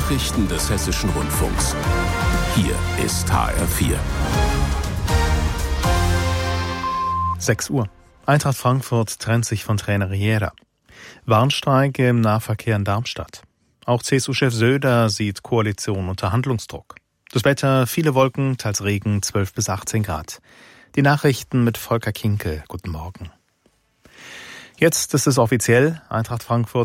Nachrichten des Hessischen Rundfunks. Hier ist HR4. 6 Uhr. Eintracht Frankfurt trennt sich von Trainer Riera. Warnstreik im Nahverkehr in Darmstadt. Auch CSU-Chef Söder sieht Koalition unter Handlungsdruck. Das Wetter, viele Wolken, teils Regen, 12 bis 18 Grad. Die Nachrichten mit Volker Kinkel. Guten Morgen. Jetzt ist es offiziell. Eintracht Frankfurt